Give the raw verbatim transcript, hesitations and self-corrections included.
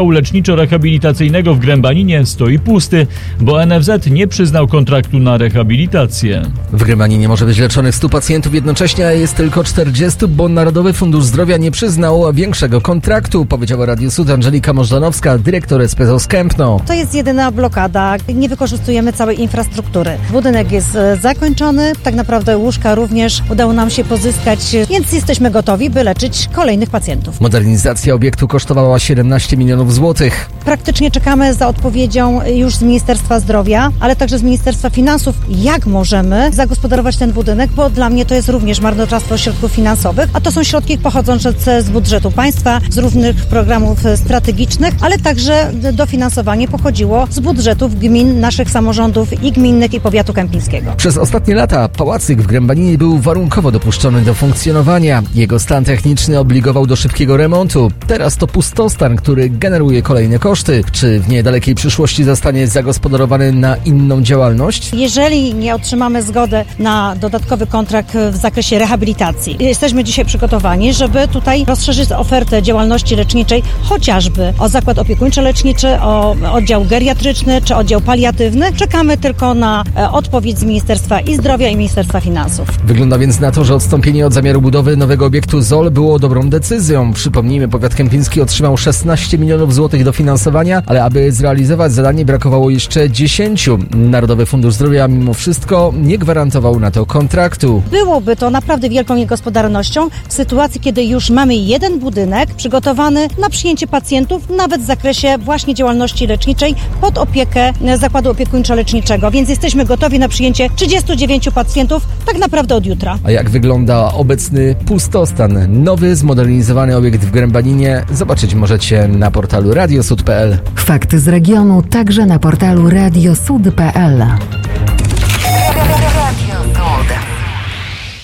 leczniczo-rehabilitacyjnego w Grębaninie stoi pusty, bo N F Z nie przyznał kontraktu na rehabilitację. W Grębaninie może być leczonych stu pacjentów jednocześnie, a jest tylko czterdziestu, bo Narodowy Fundusz Zdrowia nie przyznał większego kontraktu, powiedziała Radiu Sud Angelika Możdanowska, dyrektor S P Z O z Kępno. To jest jedyna blokada. Nie wykorzystujemy całej infrastruktury. Budynek jest zakończony, tak naprawdę łóżka również udało nam się pozyskać, więc jesteśmy gotowi, by leczyć kolejnych pacjentów. Modernizacja obiektu kosztowała siedemnaście milionów złotych. Praktycznie czekamy za odpowiedzią już z Ministerstwa Zdrowia, ale także z Ministerstwa Finansów, jak możemy zagospodarować ten budynek, bo dla mnie to jest również marnotrawstwo środków finansowych, a to są środki pochodzące z budżetu państwa, z różnych programów strategicznych, ale także dofinansowanie pochodziło z budżetów gmin, naszych samorządów i gminnych, i powiatu kępińskiego. Przez ostatnie lata pałacyk w Grębaninie był warunkowo dopuszczony do funkcjonowania. Jego stan techniczny obligował do szybkiego remontu. Teraz to pustostan, który generuje kolejne koszty. Czy w niedalekiej przyszłości zostanie zagospodarowany na inną działalność? Jeżeli nie otrzymamy zgody na dodatkowy kontrakt w zakresie rehabilitacji, jesteśmy dzisiaj przygotowani, żeby tutaj rozszerzyć ofertę działalności leczniczej, chociażby o zakład opiekuńczo-leczniczy, o oddział geriatryczny czy oddział paliatywny. Czekamy tylko na odpowiedź z Ministerstwa i Zdrowia, i Ministerstwa Finansów. Wygląda więc na to, że odstąpienie od zamiaru budowy nowego obiektu Z O L było dobrą decyzją. Przypomnijmy, powiat kępiński otrzymał szesnaście milionów złotych dofinansowania, ale aby zrealizować zadanie brakowało jeszcze dziesięciu. Narodowy Fundusz Zdrowia mimo wszystko nie gwarantował na to kontraktu. Byłoby to naprawdę wielką niegospodarnością w sytuacji, kiedy już mamy jeden budynek przygotowany na przyjęcie pacjentów, nawet w zakresie właśnie działalności leczniczej pod opiekę zakładu opiekuńczo-leczniczego, więc jesteśmy gotowi na przyjęcie trzydziestu dziewięciu pacjentów tak naprawdę od jutra. A jak wygląda obecny pustostan? Nowy, zmodernizowany obiekt w Grębaninie zobaczyć możecie na portalu radiosud kropka p l. Fakty z regionu także na portalu radiosud kropka p l.